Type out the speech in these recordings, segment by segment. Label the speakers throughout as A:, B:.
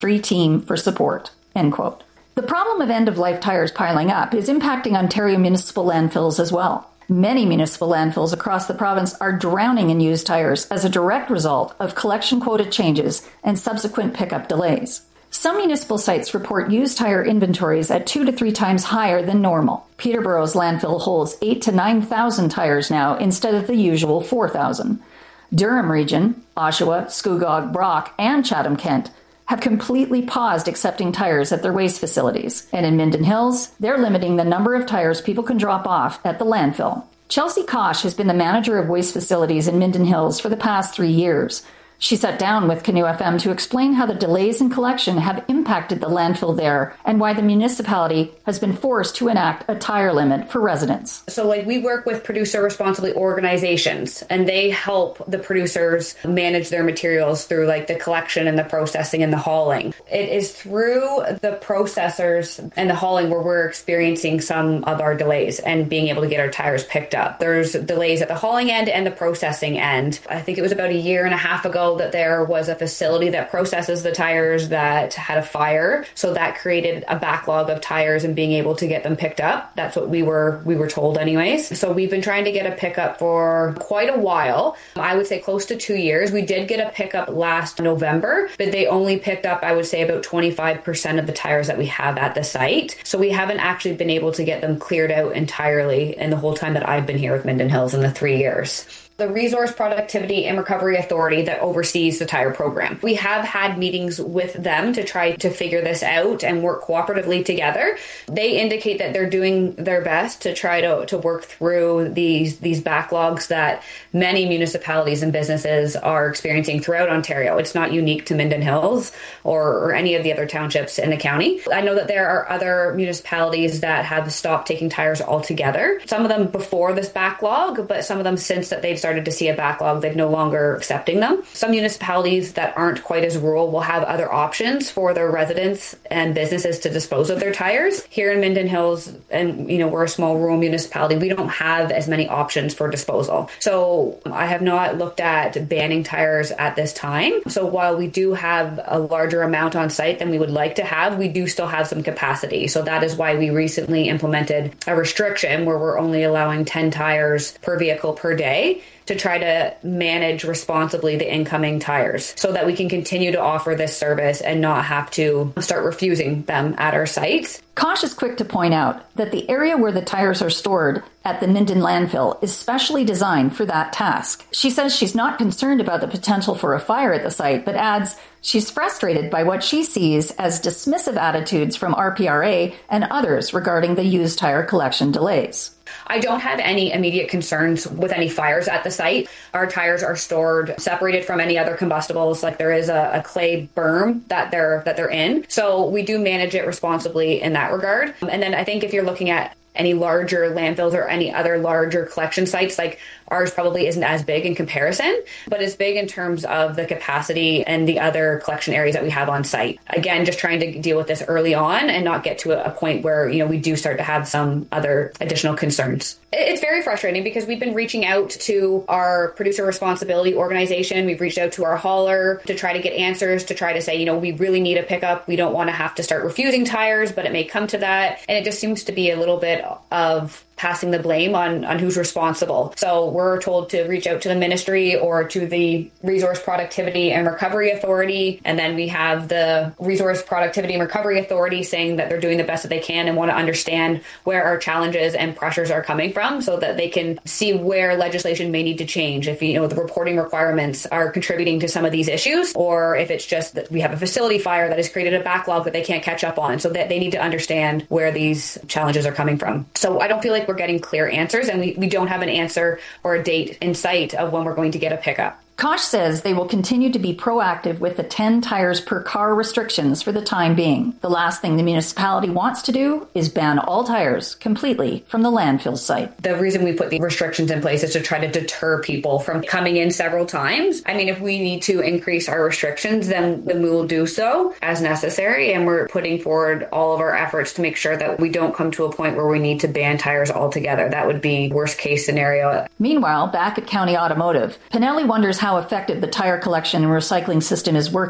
A: team for support, end quote. The problem of end-of-life tires piling up is impacting Ontario municipal landfills as well. Many municipal landfills across the province are drowning in used tires as a direct result of collection quota changes and subsequent pickup delays. Some municipal sites report used tire inventories at 2 to 3 times higher than normal. Peterborough's landfill holds 8,000 to 9,000 tires now instead of the usual 4,000. Durham Region, Oshawa, Scugog, Brock, and Chatham-Kent have completely paused accepting tires at their waste facilities. And in Minden Hills, they're limiting the number of tires people can drop off at the landfill. Chelsea Kosh has been the manager of waste facilities in Minden Hills for the past 3 years. She sat down with Canoe FM to explain how the delays in collection have impacted the landfill there and why the municipality has been forced to enact a tire limit for residents.
B: So we work with producer responsibly organizations, and they help the producers manage their materials through the collection and the processing and the hauling. It is through the processors and the hauling where we're experiencing some of our delays and being able to get our tires picked up. There's delays at the hauling end and the processing end. I think it was about a year and a half ago that there was a facility that processes the tires that had a fire. So that created a backlog of tires and being able to get them picked up. That's what we were told anyways. So we've been trying to get a pickup for quite a while. I would say close to 2 years. We did get a pickup last November, but they only picked up, I would say, about 25% of the tires that we have at the site. So we haven't actually been able to get them cleared out entirely in the whole time that I've been here with Minden Hills in the 3 years. The Resource Productivity and Recovery Authority that oversees the tire program. We have had meetings with them to try to figure this out and work cooperatively together. They indicate that they're doing their best to try to work through these backlogs that many municipalities and businesses are experiencing throughout Ontario. It's not unique to Minden Hills or any of the other townships in the county. I know that there are other municipalities that have stopped taking tires altogether. Some of them before this backlog, but some of them since that they've started to see a backlog, they're no longer accepting them. Some municipalities that aren't quite as rural will have other options for their residents and businesses to dispose of their tires. Here in Minden Hills, and we're a small rural municipality, we don't have as many options for disposal. So I have not looked at banning tires at this time. So while we do have a larger amount on site than we would like to have, we do still have some capacity. So that is why we recently implemented a restriction where we're only allowing 10 tires per vehicle per day to try to manage responsibly the incoming tires so that we can continue to offer this service and not have to start refusing them at our sites.
A: Kosh is quick to point out that the area where the tires are stored at the Minden landfill is specially designed for that task. She says she's not concerned about the potential for a fire at the site, but adds she's frustrated by what she sees as dismissive attitudes from RPRA and others regarding the used tire collection delays.
B: I don't have any immediate concerns with any fires at the site. Our tires are stored separated from any other combustibles. There is a clay berm that they're in. So we do manage it responsibly in that regard. And then I think if you're looking at any larger landfills or any other larger collection sites, ours probably isn't as big in comparison, but it's big in terms of the capacity and the other collection areas that we have on site. Again, just trying to deal with this early on and not get to a point where, we do start to have some other additional concerns. It's very frustrating because we've been reaching out to our producer responsibility organization. We've reached out to our hauler to try to get answers, to try to say, we really need a pickup. We don't want to have to start refusing tires, but it may come to that. And it just seems to be a little bit of passing the blame on who's responsible. So we're told to reach out to the ministry or to the Resource Productivity and Recovery Authority. And then we have the Resource Productivity and Recovery Authority saying that they're doing the best that they can and want to understand where our challenges and pressures are coming from so that they can see where legislation may need to change. If, the reporting requirements are contributing to some of these issues, or if it's just that we have a facility fire that has created a backlog that they can't catch up on, so that they need to understand where these challenges are coming from. So I don't feel like we're getting clear answers, and we don't have an answer or a date in sight of when we're going to get a pickup.
A: Kosh says they will continue to be proactive with the 10 tires per car restrictions for the time being. The last thing the municipality wants to do is ban all tires completely from the landfill site.
B: The reason we put the restrictions in place is to try to deter people from coming in several times. I mean, if we need to increase our restrictions, then we will do so as necessary. And we're putting forward all of our efforts to make sure that we don't come to a point where we need to ban tires altogether. That would be worst case scenario.
A: Meanwhile, back at County Automotive, Pinelli wonders how effective the tire collection and recycling system is working.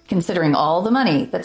A: considering all the money that's